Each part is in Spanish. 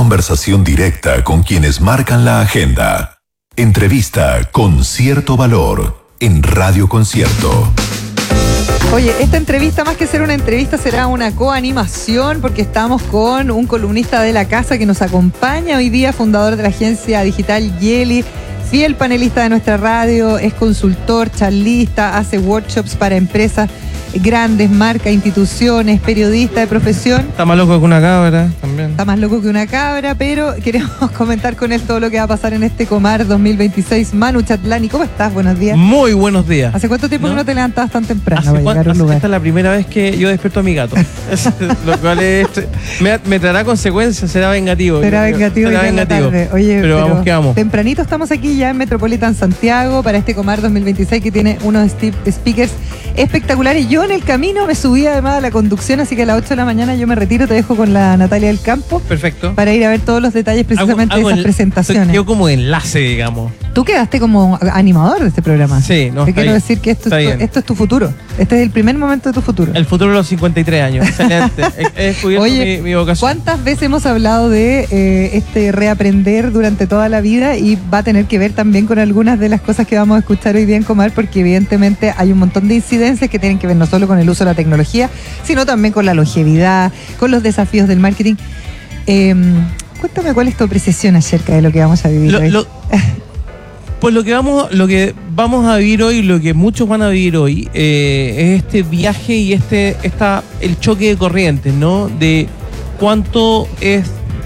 conversación directa con quienes marcan la agenda. Entrevista con cierto valor en Radio Concierto. Oye, esta entrevista, más que ser una entrevista, será una coanimación, porque estamos con un columnista de la casa que nos acompaña hoy día, fundador de la agencia digital Yeli, fiel panelista de nuestra radio, es consultor, charlista, hace workshops para empresas grandes, marcas, instituciones, periodista de profesión. Está más loco que una cabra también. Está más loco que una cabra, pero queremos comentar con él todo lo que va a pasar en este Comar 2026. Manu Chatlani, ¿cómo estás? Buenos días. Muy buenos días. ¿Hace cuánto tiempo que no te levantabas tan temprano para llegar a un lugar? Esta es la primera vez que yo despierto a mi gato. Lo cual me traerá consecuencias, será vengativo. Será vengativo. Oye, pero vamos que vamos. Tempranito estamos aquí ya en Metropolitan Santiago para este Comar 2026 que tiene unos speakers espectaculares. Yo en el camino me subí además a la conducción, así que a las 8 de la mañana yo me retiro, te dejo con la Natalia del Campo. Perfecto. Para ir a ver todos los detalles precisamente de esas presentaciones. Yo como enlace, digamos. Tú quedaste como animador de este programa. Sí, no. Te quiero decir que esto es tu futuro. Este es el primer momento de tu futuro. El futuro de los 53 años. Excelente. He descubierto mi vocación. ¿Cuántas veces hemos hablado de este reaprender durante toda la vida? Y va a tener que ver también con algunas de las cosas que vamos a escuchar hoy día en Comar, porque evidentemente hay un montón de incidencias que tienen que ver no solo con el uso de la tecnología, sino también con la longevidad, con los desafíos del marketing. Cuéntame cuál es tu apreciación acerca de lo que vamos a vivir hoy. Pues lo que vamos a vivir hoy, lo que muchos van a vivir hoy, es este viaje y el choque de corrientes, ¿no? De cuánto es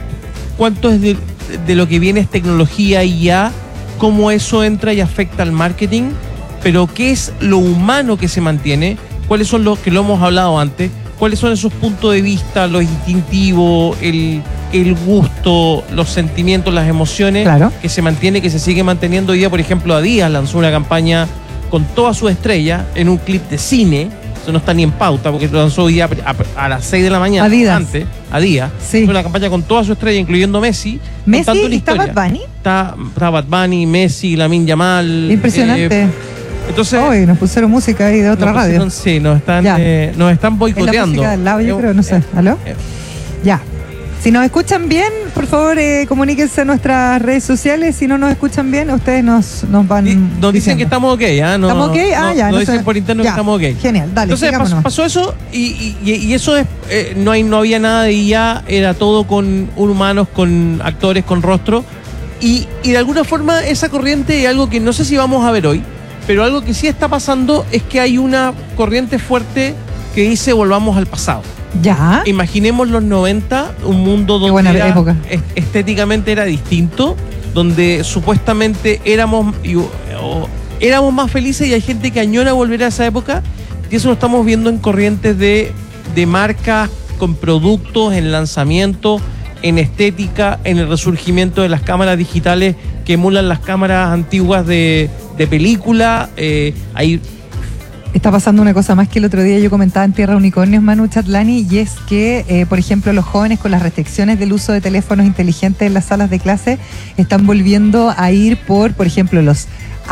de lo que viene es tecnología y ya, cómo eso entra y afecta al marketing, pero qué es lo humano que se mantiene, cuáles son los que lo hemos hablado antes, cuáles son esos puntos de vista, lo instintivo, el gusto, los sentimientos, las emociones, claro, que se mantiene, que se sigue manteniendo hoy día. Por ejemplo, Adidas lanzó una campaña con todas sus estrellas en un clip de cine. Eso no está ni en pauta porque lo lanzó hoy día a las 6 de la mañana. Adidas. Sí. Fue una campaña con todas sus estrellas, incluyendo Messi. ¿Messi y está Bad Bunny? Está Bad Bunny, Messi, Lamine Yamal. Impresionante. Entonces, hoy nos pusieron música ahí de otra radio. Sí, nos están boicoteando. Es la música del lado, yo creo, no sé. ¿Aló? Ya. Si nos escuchan bien, por favor, comuníquense a nuestras redes sociales. Si no nos escuchan bien, ustedes nos van nos dicen que estamos ok, ¿ah? ¿Estamos ok? Ya. Nos dicen por interno que estamos ok. Genial, dale. Entonces pasó eso y eso es, no había nada de IA, era todo con humanos, con actores, con rostro. Y de alguna forma esa corriente es algo que no sé si vamos a ver hoy, pero algo que sí está pasando es que hay una corriente fuerte que dice volvamos al pasado. Ya. Imaginemos los 90, un mundo donde estéticamente era distinto, donde supuestamente éramos más felices, y hay gente que añora volver a esa época, y eso lo estamos viendo en corrientes de marcas, con productos, en lanzamiento, en estética, en el resurgimiento de las cámaras digitales que emulan las cámaras antiguas de película. Hay Está pasando una cosa más que el otro día yo comentaba en Tierra Unicornios, Manu Chatlani, y es que, por ejemplo, los jóvenes con las restricciones del uso de teléfonos inteligentes en las salas de clase están volviendo a ir por ejemplo, los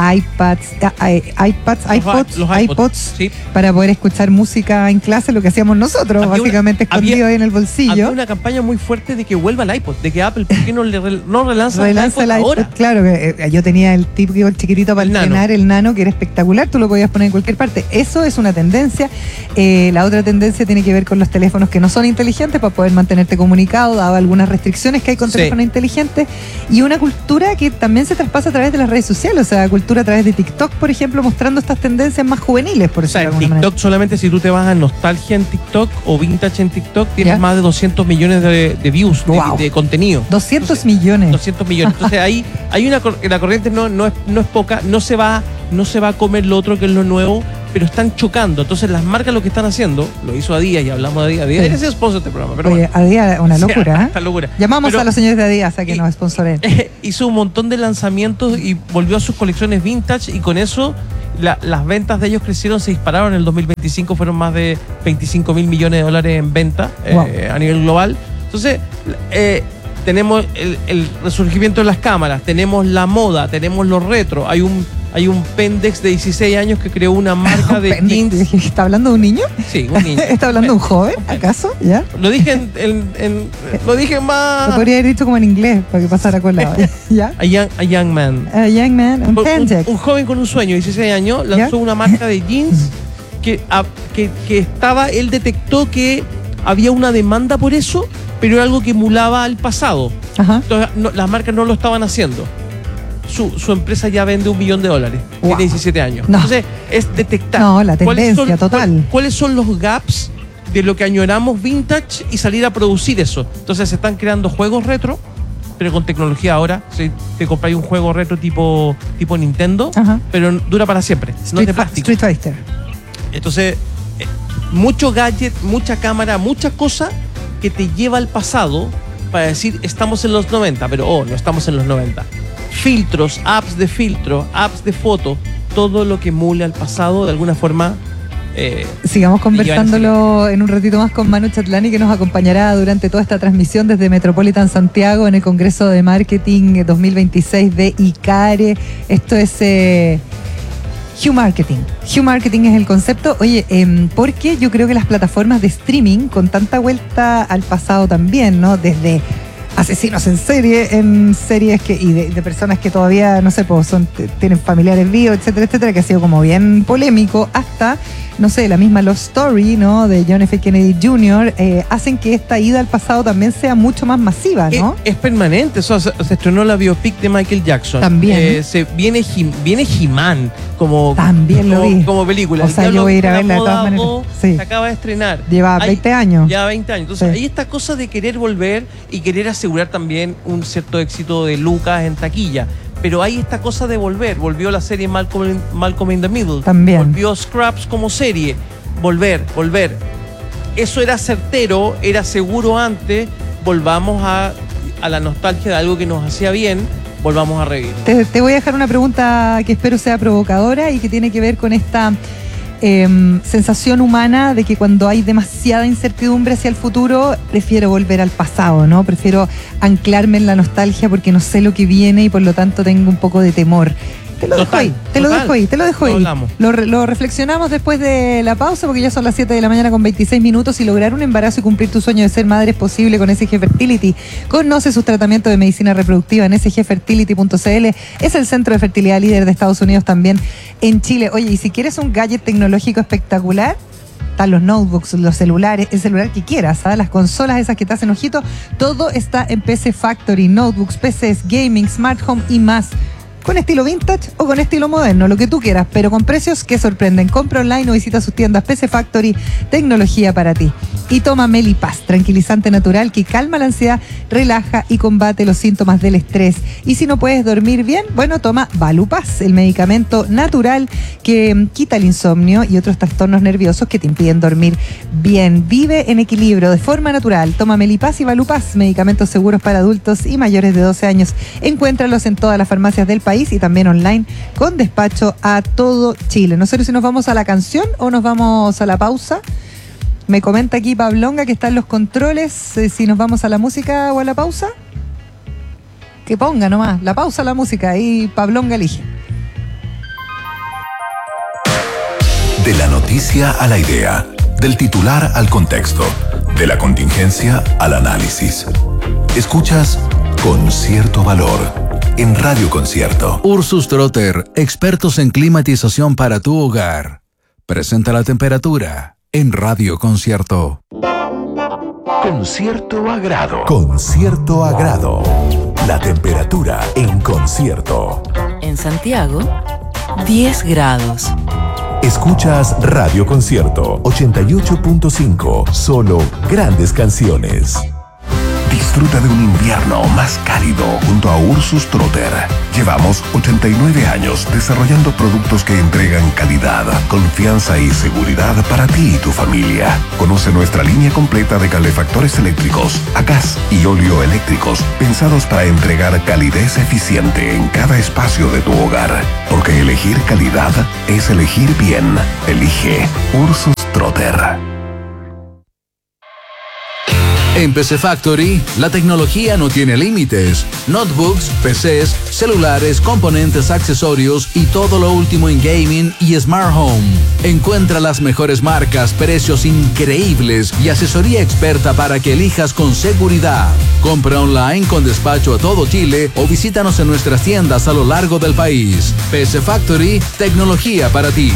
iPods, sí, para poder escuchar música en clase, lo que hacíamos nosotros, básicamente escondido ahí en el bolsillo. Había una campaña muy fuerte de que vuelva el iPod, de que Apple, ¿por qué no relanza el iPod ahora? Claro, yo tenía el típico, el chiquitito para entrenar, el Nano, que era espectacular, tú lo podías poner en cualquier parte. Eso es una tendencia. La otra tendencia tiene que ver con los teléfonos que no son inteligentes, para poder mantenerte comunicado, dado algunas restricciones que hay con teléfonos inteligentes, y una cultura que también se traspasa a través de las redes sociales, o sea, cultura a través de TikTok, por ejemplo, mostrando estas tendencias más juveniles, por decirlo de alguna manera. TikTok, solamente si tú te vas a nostalgia en TikTok o vintage en TikTok, tienes más de 200 millones de views, de contenido. 200 millones. 200 millones. Entonces ahí hay la corriente no es poca, no se va a comer lo otro que es lo nuevo, pero están chocando. Entonces las marcas lo que están haciendo, lo hizo Adidas, y hablamos de Adidas. Adidas es sponsor de este programa. Pero oye, bueno, Adidas, una locura. Esta locura. Llamamos a los señores de Adidas a que nos sponsoren. Hizo un montón de lanzamientos y volvió a sus colecciones vintage, y con eso las ventas de ellos crecieron, se dispararon. En el 2025 fueron más de 25 mil millones de dólares en venta a nivel global. Entonces, tenemos el resurgimiento de las cámaras, tenemos la moda, tenemos los retro. Hay Hay un pendex de 16 años que creó una marca de jeans. ¿Está hablando de un niño? Sí, un niño. ¿Está hablando de un joven, acaso? ¿Ya? Lo dije lo dije más. Lo podría haber dicho como en inglés para que pasara con la. ¿Ya? A young man. A young man, un pendex. Un joven con un sueño, 16 años, lanzó una marca de jeans que estaba, él detectó que había una demanda por eso, pero era algo que emulaba al pasado. Ajá. Entonces las marcas no lo estaban haciendo. Su empresa ya vende $1 millón. Wow. Tiene 17 años. No. Entonces, es detectar. No, la tendencia total. ¿Cuáles son los gaps de lo que añoramos vintage y salir a producir eso? Entonces, se están creando juegos retro, pero con tecnología ahora. Si te compráis un juego retro tipo Nintendo, ajá, pero dura para siempre. No es de plástico. Street Fighter. Entonces, mucho gadget, mucha cámara, mucha cosa que te lleva al pasado para decir, estamos en los 90, pero no estamos en los 90. Filtros, apps de filtro, apps de foto, todo lo que emule al pasado de alguna forma. Sigamos conversándolo en un ratito más con Manu Chatlani, que nos acompañará durante toda esta transmisión desde Metropolitan Santiago en el Congreso de Marketing 2026 de ICARE. Esto es Hue Marketing. Hue Marketing es el concepto. Oye, porque yo creo que las plataformas de streaming, con tanta vuelta al pasado también, ¿no? Desde asesinos en series y de personas que todavía, no sé, pues tienen familiares vivos, etcétera, etcétera, que ha sido como bien polémico, hasta, no sé, la misma Love Story, ¿no?, de John F. Kennedy Jr., hacen que esta ida al pasado también sea mucho más masiva, ¿no? Es permanente. Se estrenó la biopic de Michael Jackson. También. Viene He-Man como película. O sea, yo voy a ir a verla de todas maneras. Sí. Se acaba de estrenar. Lleva 20 años. Lleva 20 años. Entonces, sí, hay esta cosa de querer volver y querer asegurar también un cierto éxito de Lucas en taquilla. Pero hay esta cosa de volver. Volvió la serie Malcolm in the Middle. También. Volvió Scraps como serie. Volver. Eso era certero, era seguro antes. Volvamos a la nostalgia de algo que nos hacía bien. Volvamos a revivir. Te voy a dejar una pregunta que espero sea provocadora y que tiene que ver con esta sensación humana de que cuando hay demasiada incertidumbre hacia el futuro, prefiero volver al pasado, ¿no? Prefiero anclarme en la nostalgia porque no sé lo que viene y por lo tanto tengo un poco de temor. Te lo dejo ahí. Lo reflexionamos después de la pausa, porque ya son las 7 de la mañana con 26 minutos y lograr un embarazo y cumplir tu sueño de ser madre es posible con SG Fertility. Conoce sus tratamientos de medicina reproductiva en sgfertility.cl. Es el centro de fertilidad líder de Estados Unidos, también en Chile. Oye, y si quieres un gadget tecnológico espectacular, están los notebooks, los celulares, el celular que quieras, ¿sabes? Las consolas esas que te hacen ojito, todo está en PC Factory. Notebooks, PCs, gaming, smart home y más. Con estilo vintage o con estilo moderno, lo que tú quieras, pero con precios que sorprenden. Compra online o visita sus tiendas. PC Factory, tecnología para ti. Y toma Melipaz, tranquilizante natural que calma la ansiedad, relaja y combate los síntomas del estrés. Y si no puedes dormir bien, bueno, toma Valupaz, el medicamento natural que quita el insomnio y otros trastornos nerviosos que te impiden dormir bien. Vive en equilibrio de forma natural. Toma Melipaz y Valupaz, medicamentos seguros para adultos y mayores de 12 años. Encuéntralos en todas las farmacias del país y también online con despacho a todo Chile. No sé si nos vamos a la canción o nos vamos a la pausa. Me comenta aquí Pablonga que está en los controles, si nos vamos a la música o a la pausa. Que ponga nomás, la pausa a la música y Pablonga elige. De la noticia a la idea, del titular al contexto, de la contingencia al análisis. Escuchas Con Cierto Valor en Radio Concierto. Ursus Trotter, expertos en climatización para tu hogar. Presenta la temperatura en Radio Concierto. Con cierto agrado. Con cierto agrado. La temperatura en concierto. En Santiago, 10 grados. Escuchas Radio Concierto 88.5. Solo grandes canciones. Disfruta de un invierno más cálido junto a Ursus Trotter. Llevamos 89 años desarrollando productos que entregan calidad, confianza y seguridad para ti y tu familia. Conoce nuestra línea completa de calefactores eléctricos, a gas y óleo eléctricos, pensados para entregar calidez eficiente en cada espacio de tu hogar. Porque elegir calidad es elegir bien. Elige Ursus Trotter. En PC Factory, la tecnología no tiene límites. Notebooks, PCs, celulares, componentes, accesorios y todo lo último en gaming y smart home. Encuentra las mejores marcas, precios increíbles y asesoría experta para que elijas con seguridad. Compra online con despacho a todo Chile o visítanos en nuestras tiendas a lo largo del país. PC Factory, tecnología para ti.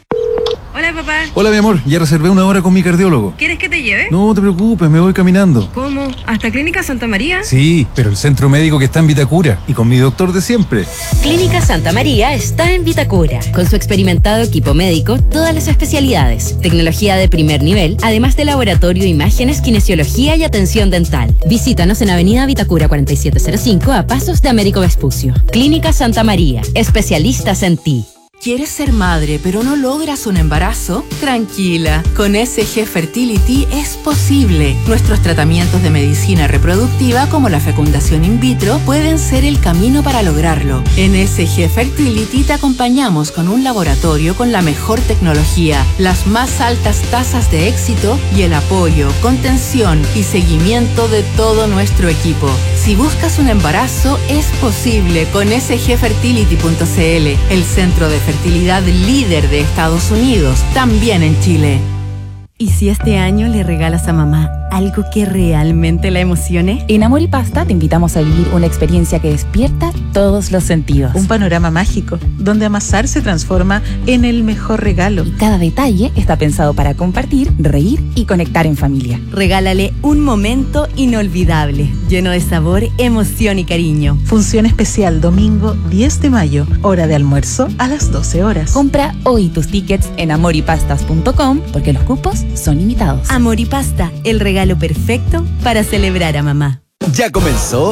Hola, papá. Hola, mi amor. Ya reservé una hora con mi cardiólogo. ¿Quieres que te lleve? No te preocupes, me voy caminando. ¿Cómo? ¿Hasta Clínica Santa María? Sí, pero el centro médico que está en Vitacura y con mi doctor de siempre. Clínica Santa María está en Vitacura. Con su experimentado equipo médico, todas las especialidades, tecnología de primer nivel, además de laboratorio, imágenes, kinesiología y atención dental. Visítanos en Avenida Vitacura 4705 a pasos de Américo Vespucio. Clínica Santa María, especialistas en ti. ¿Quieres ser madre pero no logras un embarazo? Tranquila, con SG Fertility es posible. Nuestros tratamientos de medicina reproductiva como la fecundación in vitro pueden ser el camino para lograrlo. En SG Fertility te acompañamos con un laboratorio con la mejor tecnología, las más altas tasas de éxito y el apoyo, contención y seguimiento de todo nuestro equipo. Si buscas un embarazo, es posible con sgfertility.cl, el centro de fertilidad líder de Estados Unidos, también en Chile. ¿Y si este año le regalas a mamá algo que realmente la emocione? En Amor y Pasta te invitamos a vivir una experiencia que despierta todos los sentidos. Un panorama mágico, donde amasar se transforma en el mejor regalo. Y cada detalle está pensado para compartir, reír y conectar en familia. Regálale un momento inolvidable, lleno de sabor, emoción y cariño. Función especial domingo 10 de mayo, hora de almuerzo a las 12 horas. Compra hoy tus tickets en amoripastas.com porque los cupos son limitados. Amor y Pasta, el regalo perfecto para celebrar a mamá. Ya comenzó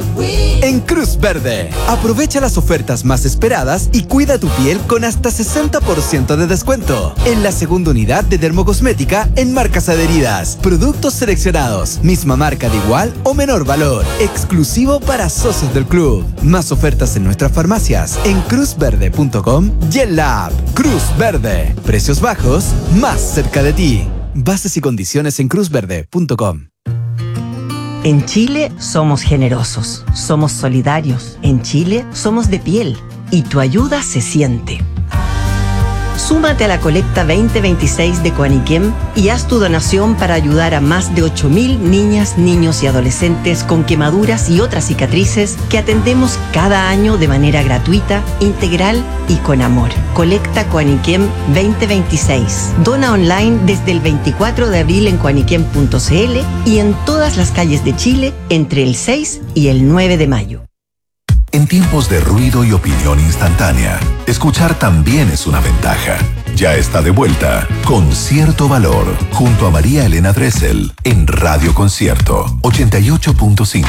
en Cruz Verde. Aprovecha las ofertas más esperadas y cuida tu piel con hasta 60% de descuento en la segunda unidad de dermocosmética en marcas adheridas. Productos seleccionados, misma marca de igual o menor valor, exclusivo para socios del club. Más ofertas en nuestras farmacias en cruzverde.com y en la app Cruz Verde. Precios bajos, más cerca de ti. Bases y condiciones en cruzverde.com. En Chile somos generosos, somos solidarios. En Chile somos de piel y tu ayuda se siente. Súmate a la colecta 2026 de Coaniquem y haz tu donación para ayudar a más de 8.000 niñas, niños y adolescentes con quemaduras y otras cicatrices que atendemos cada año de manera gratuita, integral y con amor. Colecta Coaniquem 2026. Dona online desde el 24 de abril en coaniquem.cl y en todas las calles de Chile entre el 6 y el 9 de mayo. En tiempos de ruido y opinión instantánea, escuchar también es una ventaja. Ya está de vuelta Con Cierto Valor, junto a María Elena Dressel, en Radio Concierto 88.5.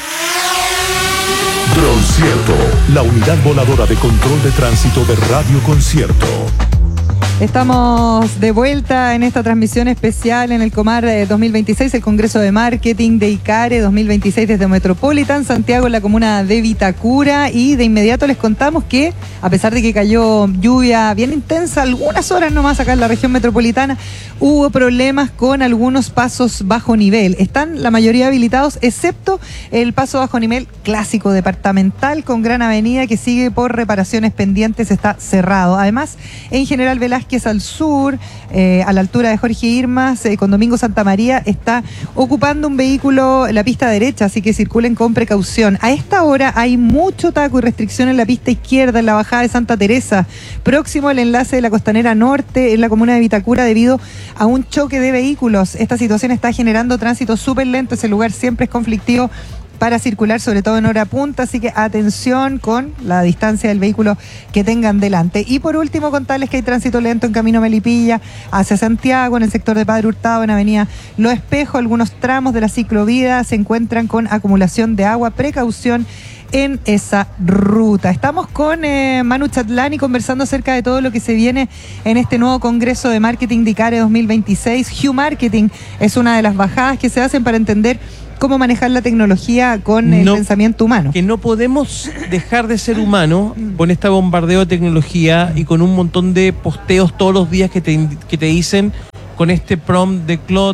Concierto, la unidad voladora de control de tránsito de Radio Concierto. Estamos de vuelta en esta transmisión especial en el Comar 2026, el Congreso de Marketing de ICARE 2026 desde Metropolitan, Santiago, en la comuna de Vitacura. Y de inmediato les contamos que, a pesar de que cayó lluvia bien intensa, algunas horas nomás acá en la región metropolitana, hubo problemas con algunos pasos bajo nivel. Están la mayoría habilitados, excepto el paso bajo nivel clásico departamental con Gran Avenida, que sigue por reparaciones pendientes, está cerrado. Además, en General Velázquez al sur, a la altura de Jorge Irmas, con Domingo Santa María, está ocupando un vehículo la pista derecha, así que circulen con precaución. A esta hora hay mucho taco y restricción en la pista izquierda, en la bajada de Santa Teresa, próximo al enlace de la Costanera Norte, en la comuna de Vitacura, debido a un choque de vehículos. Esta situación está generando tránsito súper lento, ese lugar siempre es conflictivo para circular, sobre todo en hora punta, así que atención con la distancia del vehículo que tengan delante. Y por último, contarles que hay tránsito lento en camino Melipilla hacia Santiago, en el sector de Padre Hurtado, en avenida Los Espejos. Algunos tramos de la ciclovía se encuentran con acumulación de agua, precaución en esa ruta. Estamos con Manu Chatlani conversando acerca de todo lo que se viene en este nuevo Congreso de Marketing de ICARE 2026. Hue Marketing es una de las bajadas que se hacen para entender cómo manejar la tecnología con el pensamiento humano. Que no podemos dejar de ser humanos con este bombardeo de tecnología y con un montón de posteos todos los días que te dicen con este prompt de Claude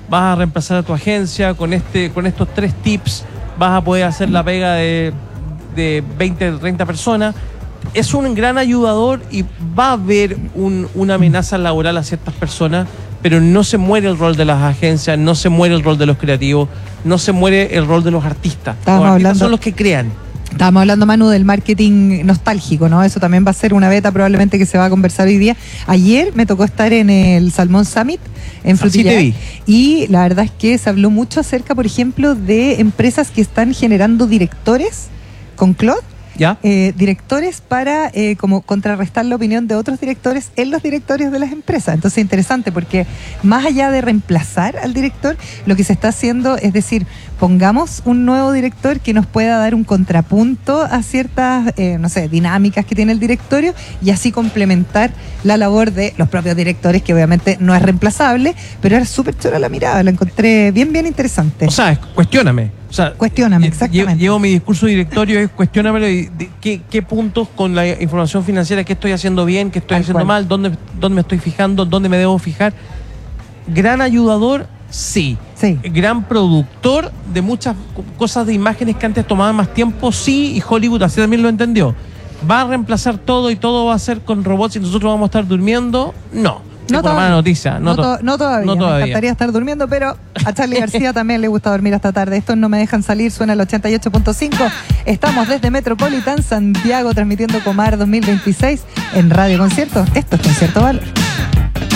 vas a reemplazar a tu agencia, con estos 3 tips vas a poder hacer la pega de 20, 30 personas. Es un gran ayudador y va a haber una amenaza laboral a ciertas personas, pero no se muere el rol de las agencias, no se muere el rol de los creativos, no se muere el rol de los artistas. Los artistas son los que crean. Estábamos hablando, Manu, del marketing nostálgico, ¿no? Eso también va a ser una beta probablemente que se va a conversar hoy día. Ayer me tocó estar en el Salmón Summit en Frutillar. Sí, y la verdad es que se habló mucho acerca, por ejemplo, de empresas que están generando directores con Claude. ¿Ya? Directores para como contrarrestar la opinión de otros directores en los directorios de las empresas. Entonces, interesante, porque más allá de reemplazar al director, lo que se está haciendo es decir, pongamos un nuevo director que nos pueda dar un contrapunto a ciertas, dinámicas que tiene el directorio, y así complementar la labor de los propios directores, que obviamente no es reemplazable, pero era súper chora la mirada, la encontré bien interesante. O sea, cuestióname. O sea, cuestióname, exactamente. Llevo mi discurso directorio, es cuestiónamelo y qué puntos con la información financiera, qué estoy haciendo bien, qué estoy haciendo mal, dónde me estoy fijando, dónde me debo fijar. Gran ayudador, sí. Gran productor de muchas cosas de imágenes que antes tomaban más tiempo, sí, y Hollywood así también lo entendió. ¿Va a reemplazar todo y todo va a ser con robots y nosotros vamos a estar durmiendo? No. No todavía. Mala noticia. No todavía. Me encantaría estar durmiendo, pero a Charly García también le gusta dormir hasta tarde. Estos no me dejan salir, suena el 88.5. Estamos desde Metropolitan Santiago transmitiendo Comar 2026 en Radio Concierto. Esto es Concierto Valor.